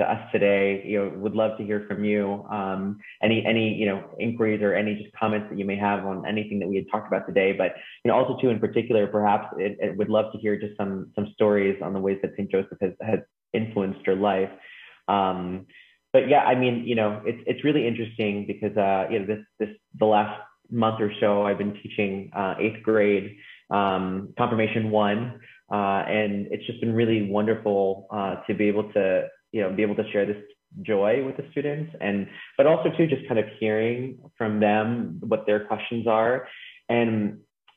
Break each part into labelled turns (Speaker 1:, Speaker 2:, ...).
Speaker 1: to us today. Would love to hear from you. Any inquiries or any just comments that you may have on anything that we had talked about today. But also too, in particular, perhaps it would love to hear just some stories on the ways that St. Joseph has influenced your life. But yeah, I mean, it's really interesting because the last month or so I've been teaching eighth grade confirmation 1. And it's just been really wonderful to be able to share this joy with the students, but also too just kind of hearing from them what their questions are. And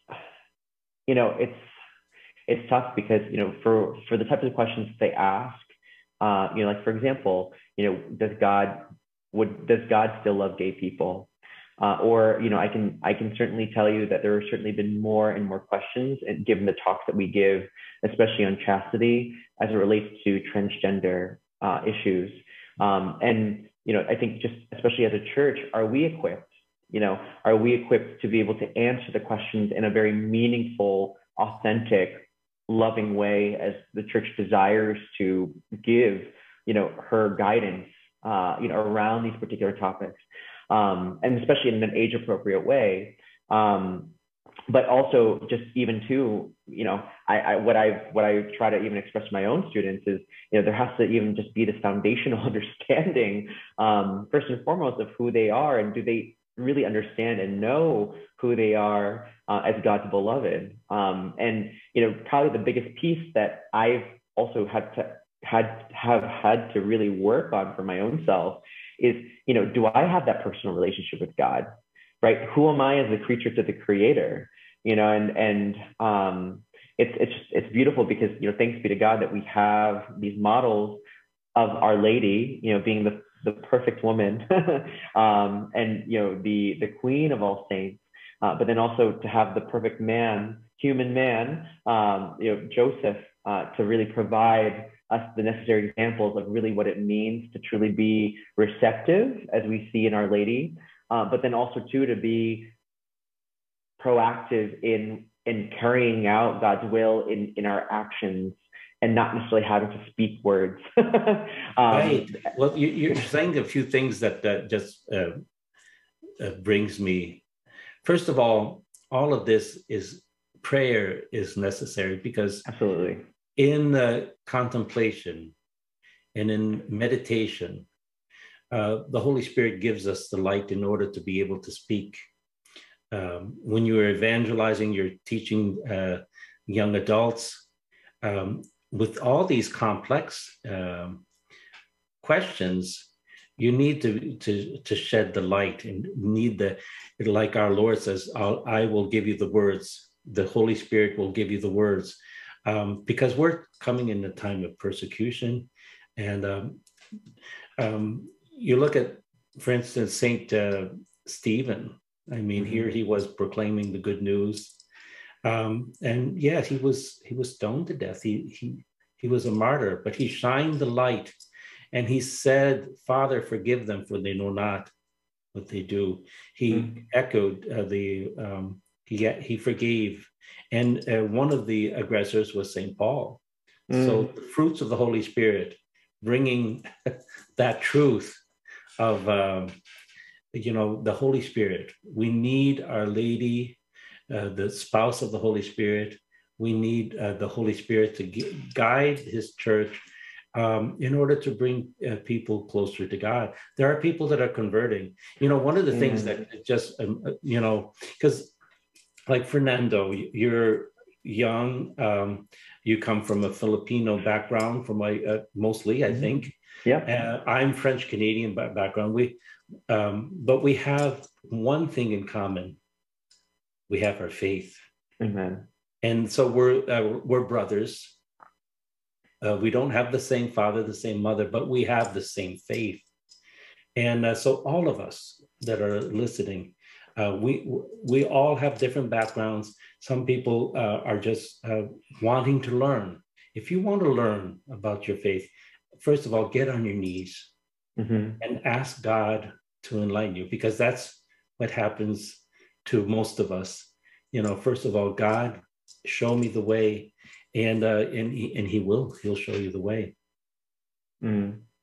Speaker 1: it's tough because for the types of questions they ask, like for example, does God still love gay people? Or I can certainly tell you that there have certainly been more and more questions, and given the talks that we give, especially on chastity as it relates to transgender issues. And I think just especially as a church, are we equipped? Are we equipped to be able to answer the questions in a very meaningful, authentic, loving way, as the church desires to give her guidance around these particular topics? And especially in an age appropriate way. But also just even too, what I try to even express to my own students is, there has to even just be this foundational understanding, first and foremost, of who they are, and do they really understand and know who they are as God's beloved. And probably the biggest piece that I've also have had to really work on for my own self is, do I have that personal relationship with God, right? Who am I as a creature to the Creator? And it's beautiful because, thanks be to God that we have these models of Our Lady, being the perfect woman, and the Queen of all saints, but then also to have the perfect man, human man, Joseph, to really provide us the necessary examples of really what it means to truly be receptive, as we see in Our Lady, but then also too to be proactive in carrying out God's will in our actions, and not necessarily having to speak words.
Speaker 2: Right. Well, you're saying a few things that just brings me. First of all of this is prayer is necessary, because
Speaker 1: Absolutely.
Speaker 2: In contemplation and in meditation, the Holy Spirit gives us the light in order to be able to speak. When you're evangelizing, you're teaching young adults, with all these complex questions, you need to shed the light, and need like our Lord says, I will give you the words. The Holy Spirit will give you the words. Because we're coming in a time of persecution. And you look at, for instance, Saint Stephen. I mean, here he was proclaiming the good news. And yet he was stoned to death. He was a martyr, but he shined the light, and he said, Father, forgive them, for they know not what they do. He echoed he forgave. And one of the aggressors was St. Paul. So the fruits of the Holy Spirit, bringing that truth of, the Holy Spirit. We need Our Lady, the spouse of the Holy Spirit. We need the Holy Spirit to guide His church in order to bring people closer to God. There are people that are converting. One of the things that just, because like Fernando, you're young, you come from a Filipino background, mostly, I think.
Speaker 1: Yeah.
Speaker 2: I'm French Canadian background. But we have one thing in common. We have our faith.
Speaker 1: Amen.
Speaker 2: And so we're brothers. We don't have the same father, the same mother, but we have the same faith. And so all of us that are listening, we all have different backgrounds. Some people are just wanting to learn. If you want to learn about your faith, first of all, get on your knees and ask God to enlighten you, because that's what happens to most of us. First of all, God, show me the way, and he'll show you the way.